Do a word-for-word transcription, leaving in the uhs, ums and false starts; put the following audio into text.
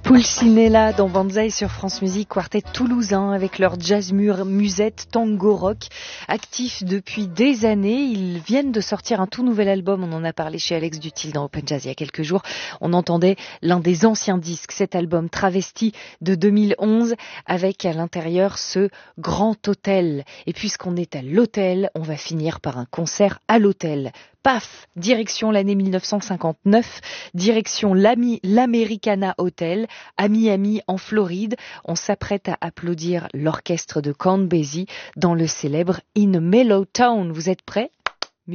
Pulcinella dans Banzai sur France Musique, quartet toulousain avec leur jazz mur, musette, tango rock, actifs depuis des années. Ils viennent de sortir un tout nouvel album, on en a parlé chez Alex Dutil dans Open Jazz il y a quelques jours. On entendait l'un des anciens disques, cet album Travesti de deux mille onze, avec à l'intérieur ce grand hôtel. Et puisqu'on est à l'hôtel, on va finir par un concert à l'hôtel. Paf, direction l'année mille neuf cent cinquante-neuf, direction l'Ami, l'Americana Hotel, à Miami, en Floride. On s'apprête à applaudir l'orchestre de Count Basie dans le célèbre In Mellow Town. Vous êtes prêts ? Musique ?